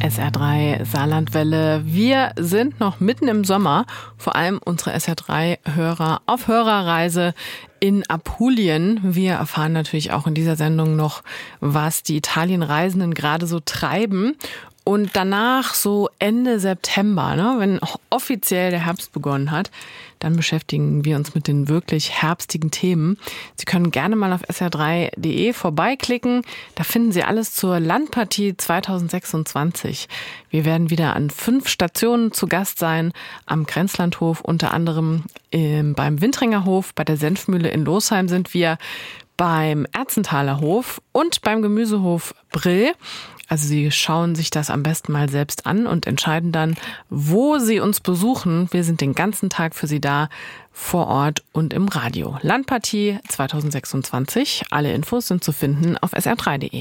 SR3 Saarlandwelle. Wir sind noch mitten im Sommer, vor allem unsere SR3-Hörer auf Hörerreise in Apulien. Wir erfahren natürlich auch in dieser Sendung noch, was die Italienreisenden gerade so treiben. Und danach, so Ende September, wenn offiziell der Herbst begonnen hat, dann beschäftigen wir uns mit den wirklich herbstigen Themen. Sie können gerne mal auf sr3.de vorbeiklicken. Da finden Sie alles zur Landpartie 2026. Wir werden wieder an 5 Stationen zu Gast sein. Am Grenzlandhof, unter anderem beim Wintringer Hof, bei der Senfmühle in Losheim sind wir, beim Erzenthaler Hof und beim Gemüsehof Brill. Also Sie schauen sich das am besten mal selbst an und entscheiden dann, wo Sie uns besuchen. Wir sind den ganzen Tag für Sie da, vor Ort und im Radio. Landpartie 2026. Alle Infos sind zu finden auf sr3.de.